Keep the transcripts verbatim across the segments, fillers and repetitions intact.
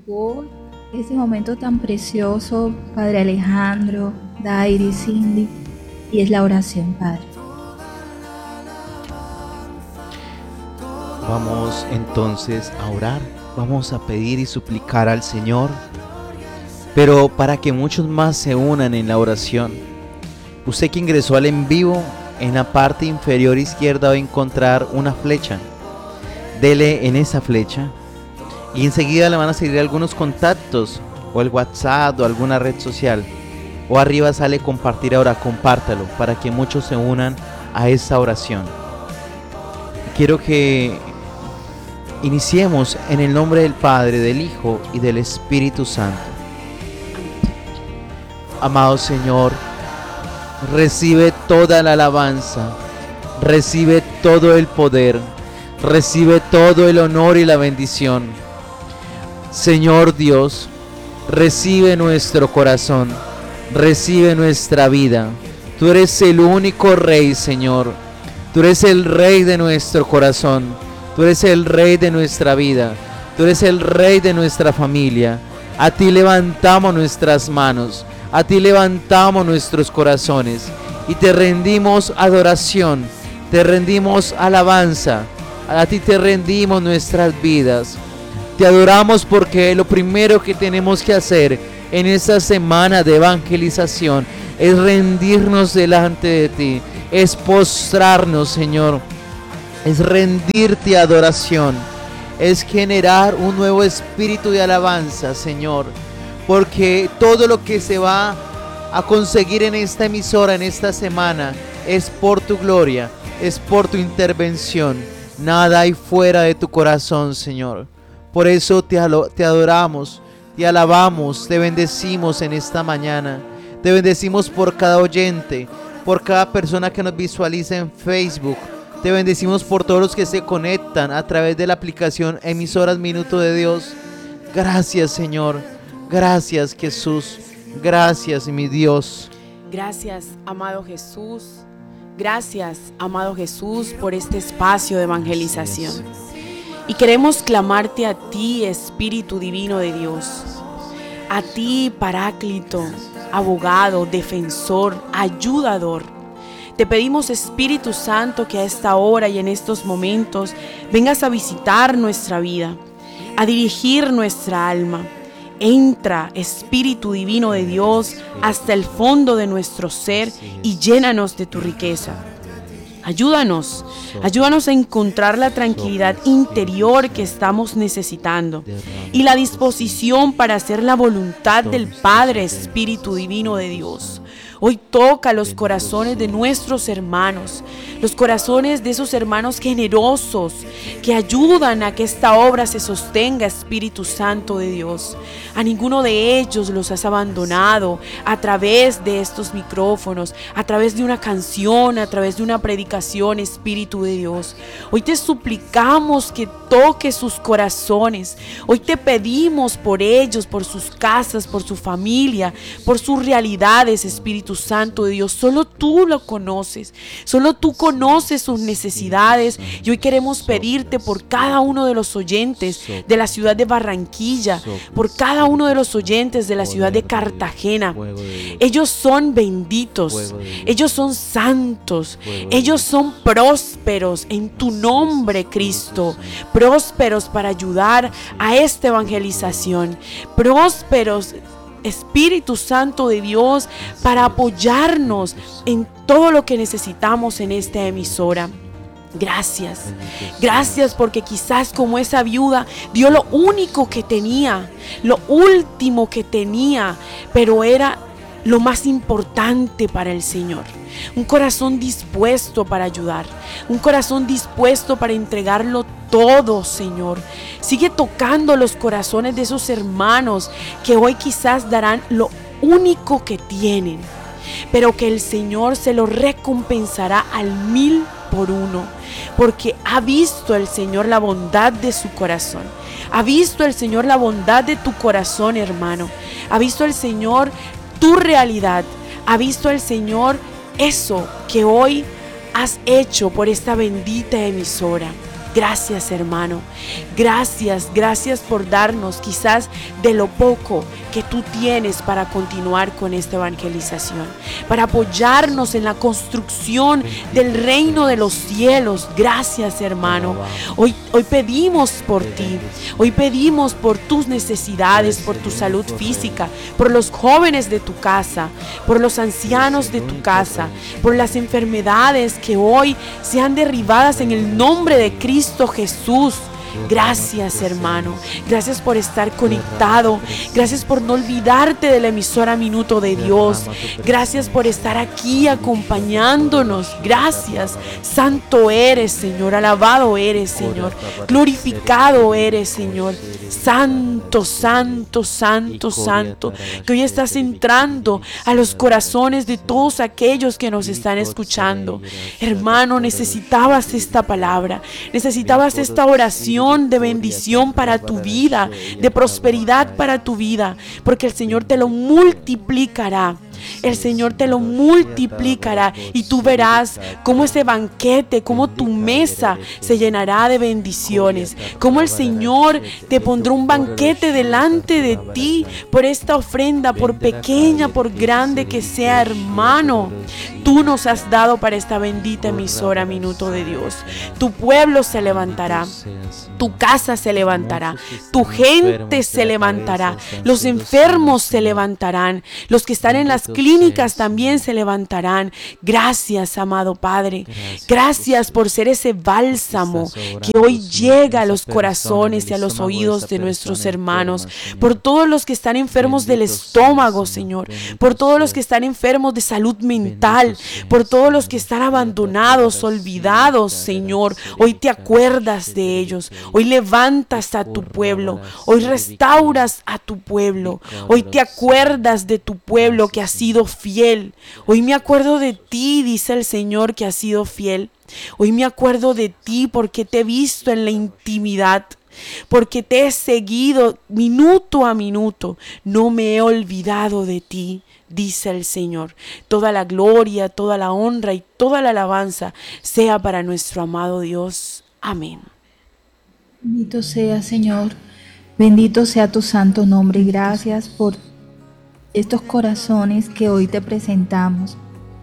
por este momento tan precioso, Padre Alejandro, Dairi, Cindy, y es la oración, Padre. Vamos entonces a orar, vamos a pedir y suplicar al Señor, pero para que muchos más se unan en la oración. Usted que ingresó al en vivo, en la parte inferior izquierda va a encontrar una flecha. Dele en esa flecha y enseguida le van a salir algunos contactos, o el WhatsApp o alguna red social, o arriba sale compartir ahora, compártalo para que muchos se unan a esta oración. Quiero que iniciemos en el nombre del Padre, del Hijo y del Espíritu Santo. Amado Señor, recibe toda la alabanza, recibe todo el poder, recibe todo el honor y la bendición. Señor Dios, recibe nuestro corazón, recibe nuestra vida. Tú eres el único Rey, Señor. Tú eres el Rey de nuestro corazón. Tú eres el Rey de nuestra vida. Tú eres el Rey de nuestra familia. A ti levantamos nuestras manos. A ti levantamos nuestros corazones. Y te rendimos adoración. Te rendimos alabanza. A ti te rendimos nuestras vidas. Te adoramos porque lo primero que tenemos que hacer en esta semana de evangelización es rendirnos delante de ti, es postrarnos, Señor, es rendirte adoración, es generar un nuevo espíritu de alabanza, Señor, porque todo lo que se va a conseguir en esta emisora, en esta semana, es por tu gloria, es por tu intervención. Nada hay fuera de tu corazón, Señor. Por eso te, te adoramos, te alabamos, te bendecimos en esta mañana. Te bendecimos por cada oyente, por cada persona que nos visualiza en Facebook. Te bendecimos por todos los que se conectan a través de la aplicación Emisoras Minuto de Dios. Gracias, Señor. Gracias, Jesús. Gracias, mi Dios. Gracias, amado Jesús. Gracias, amado Jesús, por este espacio de evangelización. Y queremos clamarte a ti, Espíritu Divino de Dios, a ti, Paráclito, abogado, defensor, ayudador. Te pedimos, Espíritu Santo, que a esta hora y en estos momentos vengas a visitar nuestra vida, a dirigir nuestra alma. Entra, Espíritu Divino de Dios, hasta el fondo de nuestro ser y llénanos de tu riqueza. Ayúdanos, ayúdanos a encontrar la tranquilidad interior que estamos necesitando y la disposición para hacer la voluntad del Padre, Espíritu Divino de Dios. Hoy toca los corazones de nuestros hermanos, los corazones de esos hermanos generosos que ayudan a que esta obra se sostenga, Espíritu Santo de Dios. A ninguno de ellos los has abandonado a través de estos micrófonos, a través de una canción, a través de una predicación, Espíritu de Dios. Hoy te suplicamos que toques sus corazones. Hoy te pedimos por ellos, por sus casas, por su familia, por sus realidades, Espíritu Santo de Dios. Solo tú lo conoces, solo tú conoces sus necesidades, y hoy queremos pedirte por cada uno de los oyentes de la ciudad de Barranquilla, por cada uno de los oyentes de la ciudad de Cartagena. Ellos son benditos, ellos son santos, ellos son prósperos en tu nombre, Cristo, prósperos para ayudar a esta evangelización, prósperos, Espíritu Santo de Dios, para apoyarnos en todo lo que necesitamos en esta emisora. Gracias, gracias porque quizás como esa viuda dio lo único que tenía, lo último que tenía, pero era lo más importante para el Señor. Un corazón dispuesto para ayudar, un corazón dispuesto para entregarlo todo, Señor. Sigue tocando los corazones de esos hermanos que hoy quizás darán lo único que tienen, pero que el Señor se lo recompensará al mil por uno, porque ha visto el Señor la bondad de su corazón. Ha visto el Señor la bondad de tu corazón, hermano. Ha visto el Señor tu realidad. Ha visto el Señor eso que hoy has hecho por esta bendita emisora. Gracias, hermano. Gracias, gracias por darnos quizás de lo poco que tú tienes para continuar con esta evangelización, para apoyarnos en la construcción del reino de los cielos. Gracias, hermano. Hoy, hoy pedimos por ti, hoy pedimos por tus necesidades, por tu salud física, por los jóvenes de tu casa, por los ancianos de tu casa, por las enfermedades que hoy sean derribadas en el nombre de Cristo Jesús. Gracias, hermano. Gracias por estar conectado. Gracias por no olvidarte de la emisora Minuto de Dios. Gracias por estar aquí acompañándonos. Gracias. Santo eres, Señor. Alabado eres, Señor. Glorificado eres, Señor. Santo, santo, santo, santo. Que hoy estás entrando a los corazones de todos aquellos que nos están escuchando. Hermano, necesitabas esta palabra. Necesitabas esta oración de bendición para tu vida, de prosperidad para tu vida, porque el Señor te lo multiplicará. El Señor te lo multiplicará y tú verás cómo ese banquete, cómo tu mesa se llenará de bendiciones, cómo el Señor te pondrá un banquete delante de ti por esta ofrenda, por pequeña, por grande que sea, hermano. Tú nos has dado para esta bendita emisora Minuto de Dios. Tu pueblo se levantará, tu casa se levantará, tu gente se levantará, los enfermos se levantarán, los que están en las clínicas también se levantarán. Gracias, amado Padre. Gracias por ser ese bálsamo que hoy llega a los corazones y a los oídos de nuestros hermanos. Por todos los que están enfermos del estómago, Señor. Por todos los que están enfermos de salud mental. Por todos los que están abandonados, olvidados, Señor. Hoy te acuerdas de ellos. Hoy levantas a tu pueblo. Hoy restauras a tu pueblo. Hoy te acuerdas de tu pueblo que ha sido fiel. Hoy me acuerdo de ti, dice el Señor, que ha sido fiel. Hoy me acuerdo de ti porque te he visto en la intimidad, porque te he seguido minuto a minuto. No me he olvidado de ti, dice el Señor. Toda la gloria, toda la honra y toda la alabanza sea para nuestro amado Dios. Amén. Bendito sea, Señor. Bendito sea tu santo nombre y gracias por estos corazones que hoy te presentamos,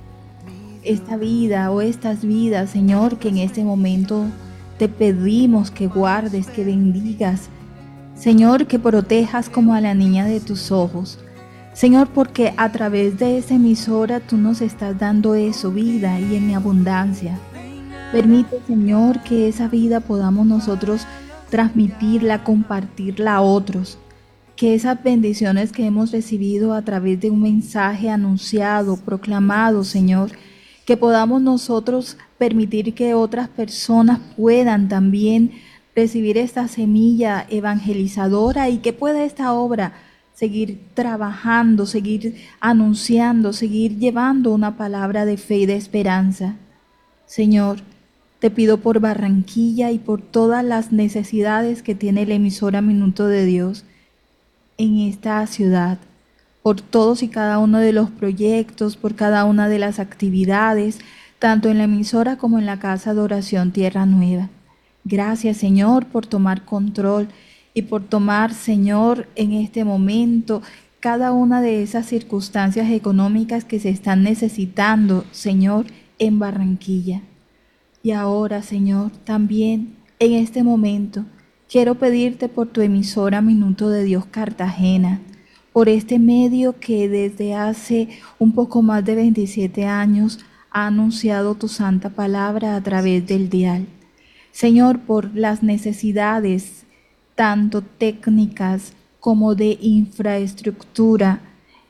esta vida o estas vidas, Señor, que en este momento te pedimos que guardes, que bendigas, Señor, que protejas como a la niña de tus ojos, Señor, porque a través de esa emisora tú nos estás dando eso, vida y en abundancia. Permite, Señor, que esa vida podamos nosotros transmitirla, compartirla a otros. Que esas bendiciones que hemos recibido a través de un mensaje anunciado, proclamado, Señor, que podamos nosotros permitir que otras personas puedan también recibir esta semilla evangelizadora y que pueda esta obra seguir trabajando, seguir anunciando, seguir llevando una palabra de fe y de esperanza. Señor, te pido por Barranquilla y por todas las necesidades que tiene la emisora Minuto de Dios en esta ciudad, por todos y cada uno de los proyectos, por cada una de las actividades, tanto en la emisora como en la Casa de Oración Tierra Nueva. Gracias, Señor, por tomar control y por tomar, Señor, en este momento cada una de esas circunstancias económicas que se están necesitando, Señor, en Barranquilla. Y ahora, Señor, también en este momento, quiero pedirte por tu emisora Minuto de Dios Cartagena, por este medio que desde hace un poco más de veintisiete años ha anunciado tu santa palabra a través del dial. Señor, por las necesidades tanto técnicas como de infraestructura,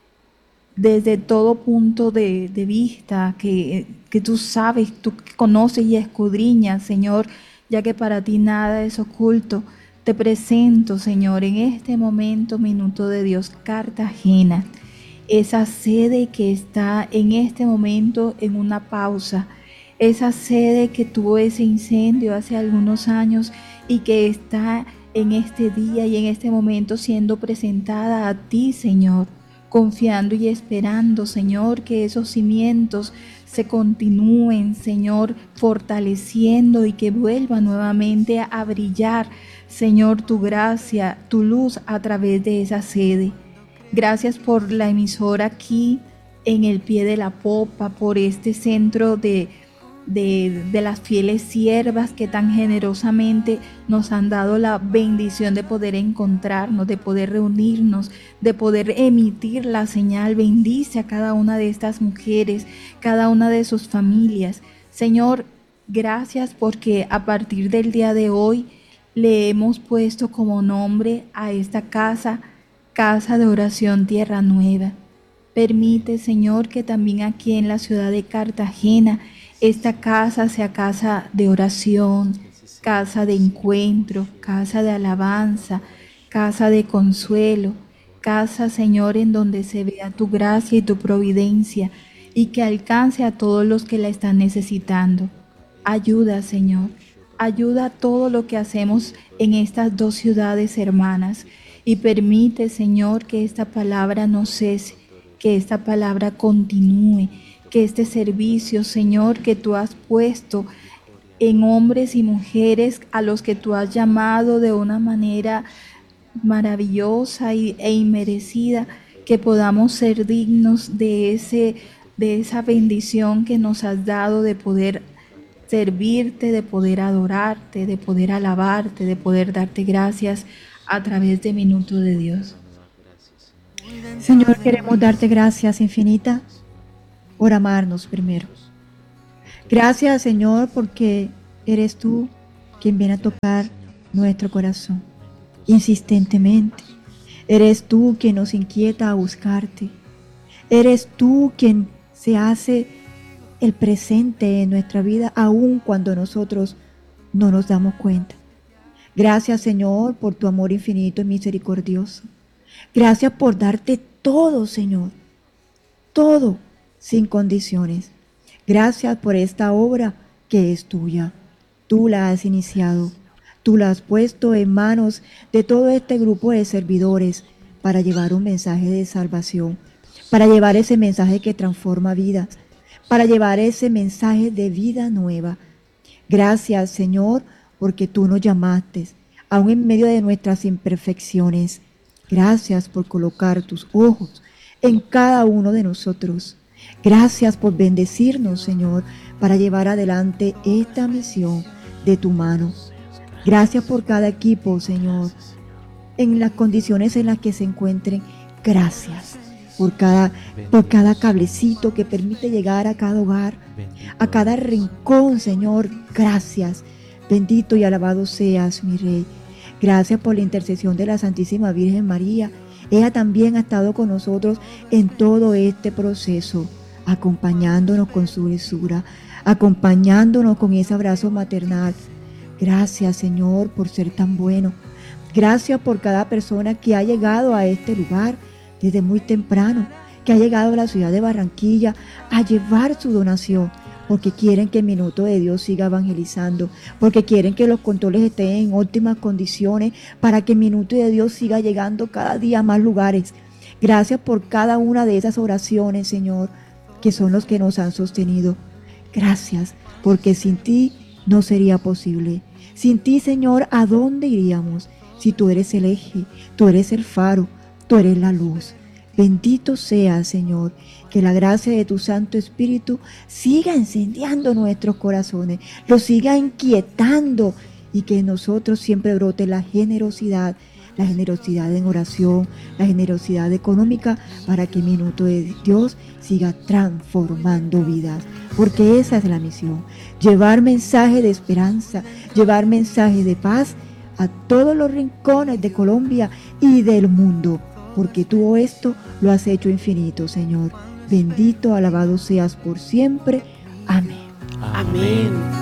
desde todo punto de, de vista que, que tú sabes, tú conoces y escudriñas, Señor, ya que para ti nada es oculto. Te presento, Señor, en este momento Minuto de Dios Cartagena, esa sede que está en este momento en una pausa, esa sede que tuvo ese incendio hace algunos años y que está en este día y en este momento siendo presentada a ti, Señor, confiando y esperando, Señor, que esos cimientos se continúen, Señor, fortaleciendo y que vuelva nuevamente a brillar, Señor, tu gracia, tu luz a través de esa sede. Gracias por la emisora aquí en el pie de la popa, por este centro de De, de las fieles siervas que tan generosamente nos han dado la bendición de poder encontrarnos, de poder reunirnos, de poder emitir la señal. Bendice a cada una de estas mujeres, cada una de sus familias. Señor, gracias porque a partir del día de hoy le hemos puesto como nombre a esta casa, Casa de Oración Tierra Nueva. Permite, Señor, que también aquí en la ciudad de Cartagena esta casa sea casa de oración, casa de encuentro, casa de alabanza, casa de consuelo, casa, Señor, en donde se vea tu gracia y tu providencia y que alcance a todos los que la están necesitando. Ayuda, Señor, ayuda a todo lo que hacemos en estas dos ciudades hermanas y permite, Señor, que esta palabra no cese, que esta palabra continúe, que este servicio, Señor, que tú has puesto en hombres y mujeres a los que tú has llamado de una manera maravillosa y, e inmerecida, que podamos ser dignos de, ese, de esa bendición que nos has dado de poder servirte, de poder adorarte, de poder alabarte, de poder darte gracias a través de Minuto de Dios. Señor, queremos darte gracias infinitas por amarnos primero. Gracias, Señor, porque eres tú quien viene a tocar nuestro corazón insistentemente. Eres tú quien nos inquieta a buscarte. Eres tú quien se hace el presente en nuestra vida, aun cuando nosotros no nos damos cuenta. Gracias, Señor, por tu amor infinito y misericordioso. Gracias por darte todo, Señor, todo sin condiciones. Gracias por esta obra que es tuya. Tú la has iniciado. Tú la has puesto en manos de todo este grupo de servidores para llevar un mensaje de salvación, para llevar ese mensaje que transforma vidas, para llevar ese mensaje de vida nueva. Gracias, Señor, porque tú nos llamaste, aun en medio de nuestras imperfecciones. Gracias por colocar tus ojos en cada uno de nosotros. Gracias por bendecirnos, Señor, para llevar adelante esta misión de tu mano. Gracias por cada equipo, Señor, en las condiciones en las que se encuentren. Gracias por cada, por cada cablecito que permite llegar a cada hogar, a cada rincón, Señor. Gracias. Bendito y alabado seas, mi Rey. Gracias por la intercesión de la Santísima Virgen María. Ella también ha estado con nosotros en todo este proceso, acompañándonos con su dulzura, acompañándonos con ese abrazo maternal. Gracias, Señor, por ser tan bueno. Gracias por cada persona que ha llegado a este lugar desde muy temprano, que ha llegado a la ciudad de Barranquilla a llevar su donación, porque quieren que el Minuto de Dios siga evangelizando, porque quieren que los controles estén en óptimas condiciones para que el Minuto de Dios siga llegando cada día a más lugares. Gracias por cada una de esas oraciones, Señor, que son los que nos han sostenido. Gracias, porque sin ti no sería posible. Sin ti, Señor, ¿a dónde iríamos? Si tú eres el eje, tú eres el faro, tú eres la luz. Bendito sea, Señor, que la gracia de tu Santo Espíritu siga encendiendo nuestros corazones, los siga inquietando y que en nosotros siempre brote la generosidad, la generosidad en oración, la generosidad económica, para que el Minuto de Dios siga transformando vidas, porque esa es la misión, llevar mensaje de esperanza, llevar mensaje de paz a todos los rincones de Colombia y del mundo, porque tú esto lo has hecho infinito, Señor. Bendito, alabado seas por siempre. Amén. Amén.